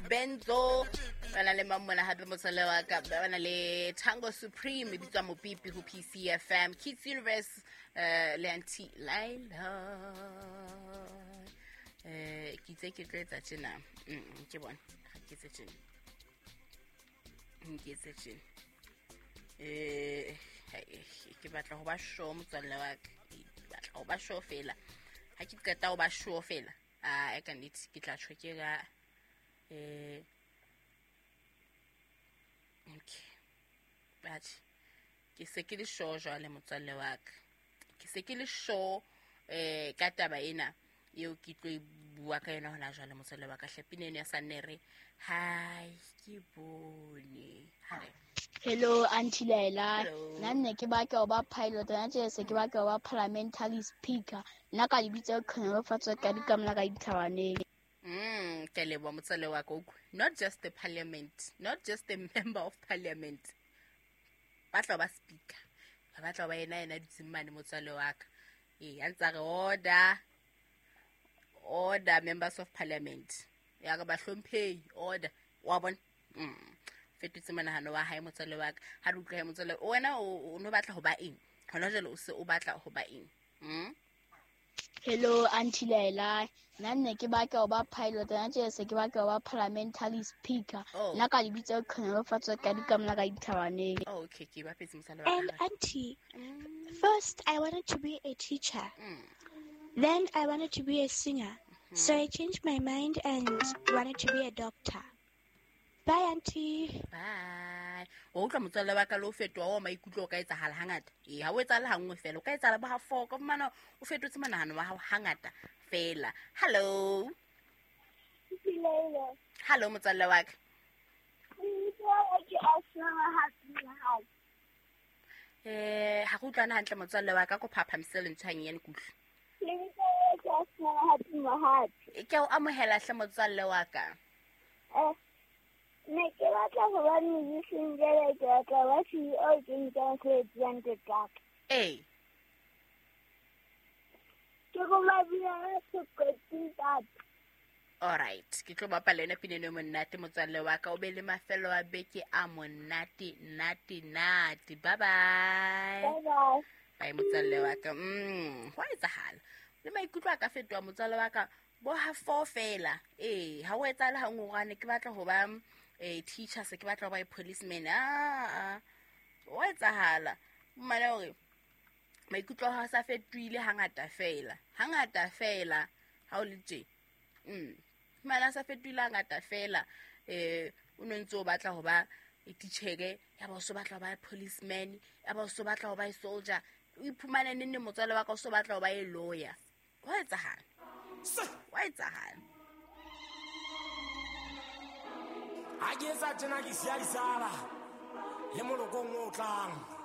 Benzo bana le mamona hape motswalle wa ka bana le Tango Supreme bitswa Mopipi ho PCFM Kids Universe le anti Laila ke tse ke tletsa tjena ke bona ke tse tjena ke batla ho ba show motswalle wa ka batla ho ba show fela ha ke qeta ho ba show fela I can need ke tla tshwekega okay but ke se ke le show jwale motswalle wa ka ke se ke le show ka taba ena eo ke tlo bua ka yena hona jwale motswalle wa ka hlepinene ya sanere hi ke bone hi hello auntie Laila nna ke ba ke ba pilot nna tse se ke ba ke ba parliamentary speaker nna ka dibitse khona fatsa ka dikamla ka dithabaneng ke lebo motswalle wa ka not just the parliament not just the member of parliament batla ba speaker batla ba yena ditsimane motswalle wa ka a ntsa re order members of parliament ya ka ba hlomphehi order wa bona fetutse manahano wa hae motswalle wa ka ha re utlwa motswalle wena o no batla ho ba eng hona jwale o se o batla ho ba eng hello auntie Laila nna ke ba ke ba pilot nna tse se ke ba ke ba parliamentary speaker nna ka dibitse khona fatsa ka dikamla ka dithabaneng okay ke ba petse motswalle wa ka and auntie first I wanted to be a teacher then I wanted to be a singer so I changed my mind and wanted to be a doctor. Bye auntie. Bye. O tla motswalle wa ka lo fetwa o maikutlo ka etsahala hangata ha o etsala hangwe fela o ka etsala ba ha foko mana o fetotse manahano wa hao hangata fela hello hello motswalle wa ka ha go utlwana hantle motswalle wa ka go phaphamisele ntshwang yene kutlwe ke o amohela hle motswalle wa ka ne ke batla go ba musician jele ke batla ba CEO ke ntse ke diante ka ke go ba bia se kotinta all right ke tlo bapa lena pinene monate motswalle wa ka o be le mafelo a beke a monate nati bye bye bye motswalle wa ka ho etsahala le maikutlo a ka fetwa motswalle wa ka bo ha fo fela ha o etsala ha ngwane ke batla ho ba teacher se ke batla ho ba policeman o etsahala mmane hore maikutlo ha sa fetwile hangata fela ha o le tje mmane sa fetwile hangata fela o ntse o batla ho ba teacher ya ba o so batla ho ba policeman ya ba o so batla ho ba soldier o iphumana nne motswalle wa ka o so batla ho ba lawyer o etsahala a ke sa tsena ke sia disala le molokong o tlang